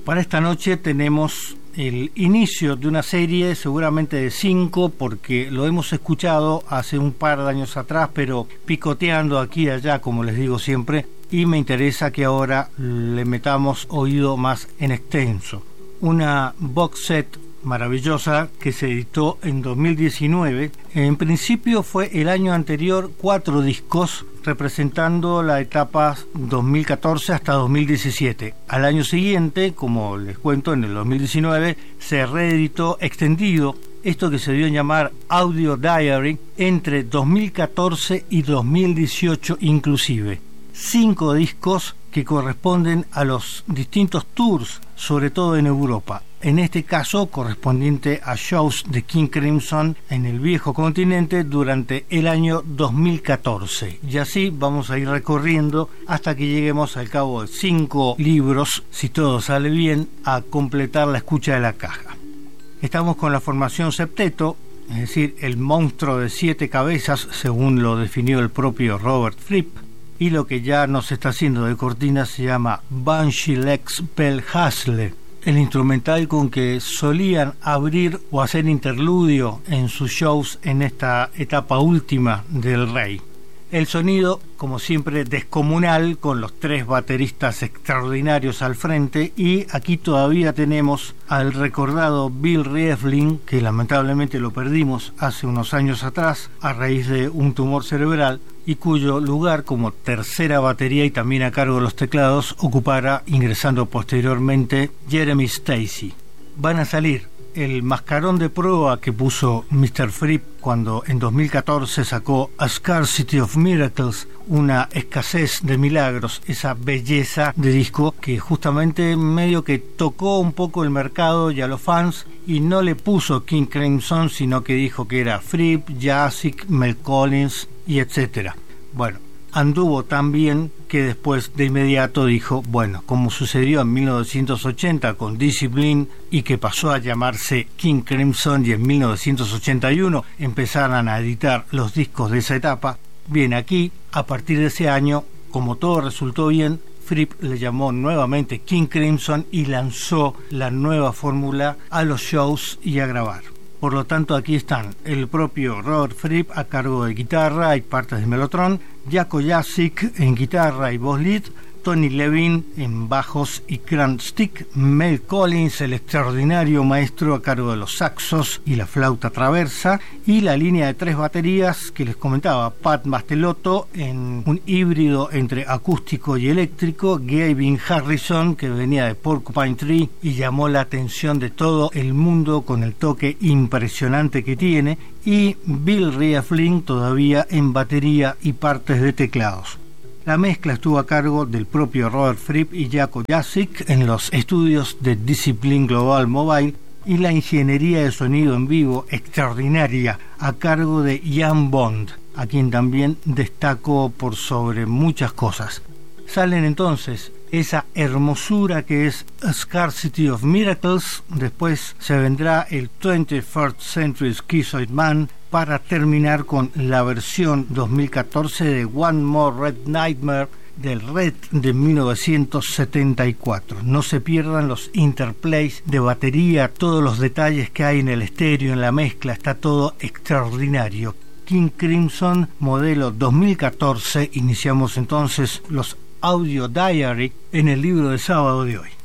Para esta noche tenemos el inicio de una serie, seguramente de 5, porque lo hemos escuchado hace un par de años atrás, pero picoteando aquí y allá, como les digo siempre, y me interesa que ahora le metamos oído más en extenso. Una box set maravillosa que se editó en 2019. En principio fue el año anterior 4 discos representando la etapa 2014 hasta 2017. Al año siguiente, como les cuento, en el 2019 se reeditó extendido esto que se dio en llamar Audio Diary entre 2014 y 2018 inclusive. 5 discos que corresponden a los distintos tours, sobre todo en Europa. En este caso, correspondiente a shows de King Crimson en el viejo continente durante el año 2014. Y así vamos a ir recorriendo hasta que lleguemos al cabo de 5 libros, si todo sale bien, a completar la escucha de la caja. Estamos con la formación septeto, es decir, el monstruo de 7 cabezas, según lo definió el propio Robert Fripp, y lo que ya nos está haciendo de cortina se llama Banshee Legs Bell Hustle, el instrumental con que solían abrir o hacer interludio en sus shows en esta etapa última del Rey. El sonido, como siempre, descomunal, con los 3 bateristas extraordinarios al frente, y aquí todavía tenemos al recordado Bill Rieflin, que lamentablemente lo perdimos hace unos años atrás a raíz de un tumor cerebral, y cuyo lugar como tercera batería y también a cargo de los teclados ocupara, ingresando posteriormente, Jeremy Stacey. Van a salir el mascarón de prueba que puso Mr. Fripp cuando en 2014 sacó A Scarcity of Miracles, una escasez de milagros, esa belleza de disco que justamente medio que tocó un poco el mercado y a los fans, y no le puso King Crimson, sino que dijo que era Fripp, Jacek, Mel Collins y etcétera. Bueno, anduvo tan bien que después de inmediato dijo, bueno, como sucedió en 1980 con Discipline y que pasó a llamarse King Crimson, y en 1981 empezaron a editar los discos de esa etapa, bien, aquí, a partir de ese año, como todo resultó bien, Fripp le llamó nuevamente King Crimson y lanzó la nueva fórmula a los shows y a grabar. Por lo tanto, aquí están el propio Robert Fripp a cargo de guitarra y partes de melotron, Jaco Jacek en guitarra y voz lead, Tony Levin en bajos y grand stick, Mel Collins, el extraordinario maestro, a cargo de los saxos y la flauta traversa, y la línea de 3 baterías que les comentaba, Pat Mastelotto en un híbrido entre acústico y eléctrico, Gavin Harrison, que venía de Porcupine Tree y llamó la atención de todo el mundo con el toque impresionante que tiene, y Bill Rieflin todavía en batería y partes de teclados. La mezcla estuvo a cargo del propio Robert Fripp y Jaco Jacek en los estudios de Discipline Global Mobile, y la ingeniería de sonido en vivo extraordinaria a cargo de Ian Bond, a quien también destacó por sobre muchas cosas. Salen entonces esa hermosura que es A Scarcity of Miracles, después se vendrá el 21st Century Schizoid Man, para terminar con la versión 2014 de One More Red Nightmare del Red de 1974. No se pierdan los interplays de batería, todos los detalles que hay en el estéreo, en la mezcla, está todo extraordinario. King Crimson, modelo 2014, iniciamos entonces los Audio Diary en el libro de sábado de hoy.